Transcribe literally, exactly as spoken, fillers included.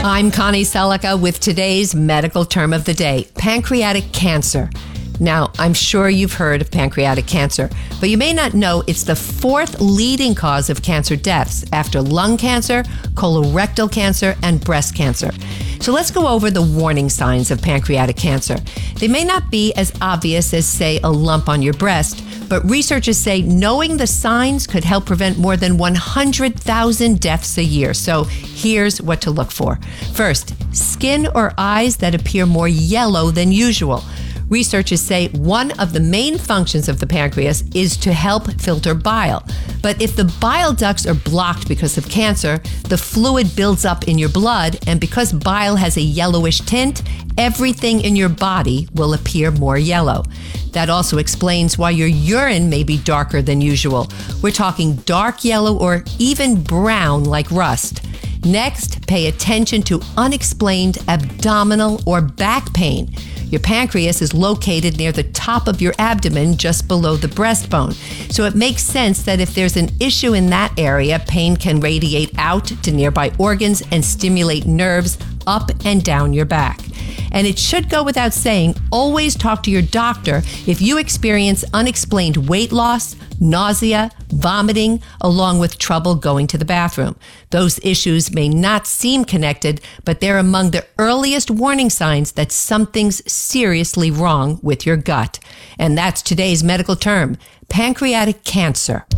I'm Connie Selica with today's medical term of the day, pancreatic cancer. Now, I'm sure you've heard of pancreatic cancer, but you may not know it's the fourth leading cause of cancer deaths after lung cancer, colorectal cancer, and breast cancer. So let's go over the warning signs of pancreatic cancer. They may not be as obvious as, say, a lump on your breast, but researchers say knowing the signs could help prevent more than one hundred thousand deaths a year. So here's what to look for. First, skin or eyes that appear more yellow than usual. Researchers say one of the main functions of the pancreas is to help filter bile. But if the bile ducts are blocked because of cancer, the fluid builds up in your blood, and because bile has a yellowish tint, everything in your body will appear more yellow. That also explains why your urine may be darker than usual. We're talking dark yellow or even brown like rust. Next, pay attention to unexplained abdominal or back pain. Your pancreas is located near the top of your abdomen, just below the breastbone. So it makes sense that if there's an issue in that area, pain can radiate out to nearby organs and stimulate nerves up and down your back. And it should go without saying, always talk to your doctor if you experience unexplained weight loss, nausea, vomiting, along with trouble going to the bathroom. Those issues may not seem connected, but they're among the earliest warning signs that something's seriously wrong with your gut. And that's today's medical term, pancreatic cancer.